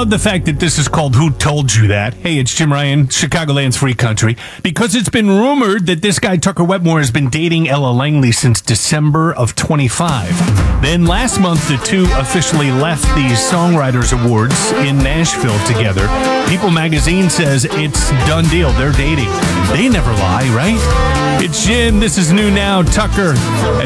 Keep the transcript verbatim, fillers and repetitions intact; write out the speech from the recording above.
love the fact that this is called Who Told You That? Hey, it's Jim Ryan, Chicagoland's free country. Because it's been rumored that this guy, Tucker Wetmore, has been dating Ella Langley since December of twenty-five. Then last month, the two officially left the Songwriters Awards in Nashville together. People magazine says it's done deal. They're dating. They never lie, right? It's Jim. This is new now. Tucker.